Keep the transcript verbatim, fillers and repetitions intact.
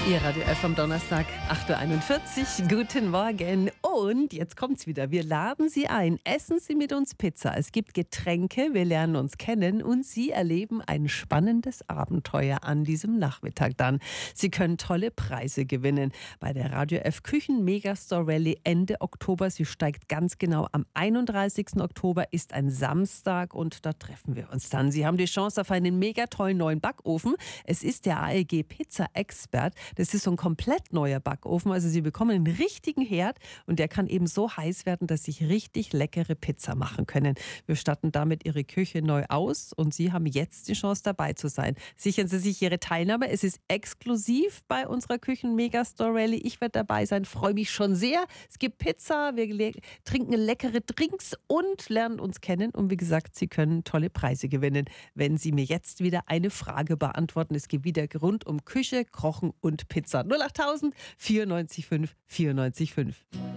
Ihr Radio F am Donnerstag, acht Uhr einundvierzig. Guten Morgen. Und jetzt kommt's wieder. Wir laden Sie ein. Essen Sie mit uns Pizza. Es gibt Getränke, wir lernen uns kennen und Sie erleben ein spannendes Abenteuer an diesem Nachmittag dann. Sie können tolle Preise gewinnen bei der Radio F Küchen Megastore Rallye Ende Oktober. Sie steigt ganz genau am einunddreißigsten Oktober, ist ein Samstag und da treffen wir uns dann. Sie haben die Chance auf einen mega tollen neuen Backofen. Es ist der A E G Pizza Expert. Das ist so ein komplett neuer Backofen. Also Sie bekommen einen richtigen Herd und der kann eben so heiß werden, dass Sie richtig leckere Pizza machen können. Wir statten damit Ihre Küche neu aus und Sie haben jetzt die Chance dabei zu sein. Sichern Sie sich Ihre Teilnahme. Es ist exklusiv bei unserer Küchen Megastore Rallye. Ich werde dabei sein, freue mich schon sehr. Es gibt Pizza, wir le- trinken leckere Drinks und lernen uns kennen. Und wie gesagt, Sie können tolle Preise gewinnen, wenn Sie mir jetzt wieder eine Frage beantworten. Es geht wieder rund um Küche, Kochen und Pizza. null achttausend vierundneunzig fünf vierundneunzig fünf.